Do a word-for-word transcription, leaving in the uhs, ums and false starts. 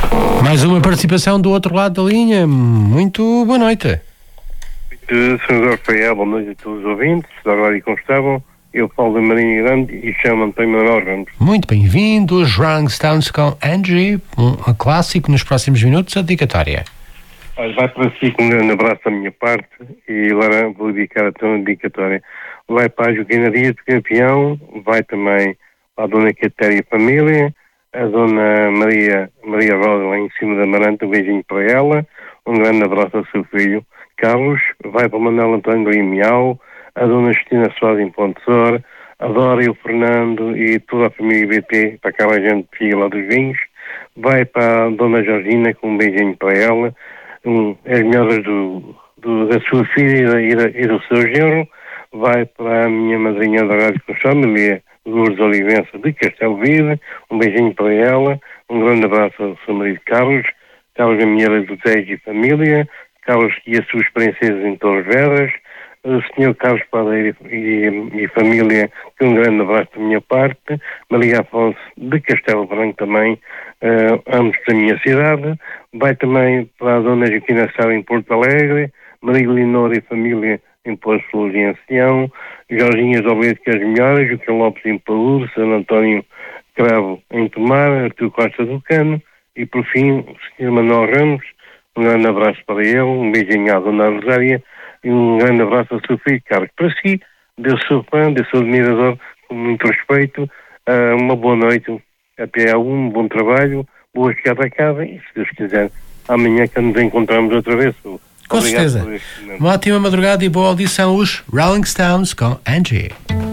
Mais uma participação do outro lado da linha. Muito boa noite. senhor Rafael, boa noite a todos os ouvintes da Rádio Constable. Eu falo da Marinha Grande e chamo-me António Manuel Ramos. Muito bem-vindos, Rolling Stones com Angie, um clássico nos próximos minutos, a dedicatória. Olha, vai para si com um grande abraço da minha parte e agora vou dedicar a tua dedicatória. Vai para a Joaquina Dias de Campeão, vai também para a Dona Catéria Família, a Dona Maria, Maria Rosa lá em cima da Maranta, um beijinho para ela, um grande abraço ao seu filho Carlos, vai para o Manuel António Limial, a Dona Justina Soares em Pontessor, a Dora e o Fernando e toda a família B T, para aquela gente que fica lá dos vinhos, vai para a Dona Georgina com um beijinho para ela, um, as melhoras do, do, da sua filha e, da, e do seu genro, vai para a minha madrinha da Rádio Constable, Lourdes Olivença de Castelo Vide, um beijinho para ela, um grande abraço ao seu marido Carlos, Carlos Gaminheira do Tejo e família, Carlos e as suas princesas em Torres Vedras, o senhor Carlos Padeiro e, e, e família, um grande abraço da minha parte, Maria Afonso de Castelo Branco também, uh, ambos da minha cidade, vai também para a Dona Joaquina Sá em Porto Alegre, Maria Leonor e família em Poços de Luz em Ancião, Jorginhas Obedo que as melhores, Joaquim Lopes em Paúdo, São António Cravo em Tomar, Artur Costa do Cano e por fim o senhor Manuel Ramos, um grande abraço para ele, um beijinho à Dona Rosária e um grande abraço ao seu filho Carlos. Para si, Deus sou fã, Deus sou admirador, com muito respeito, uh, uma boa noite, até a um bom trabalho, boa chegada a casa e se Deus quiser, amanhã que nos encontramos outra vez. Com certeza. Uma ótima madrugada e boa audição, os Rolling Stones com Angie.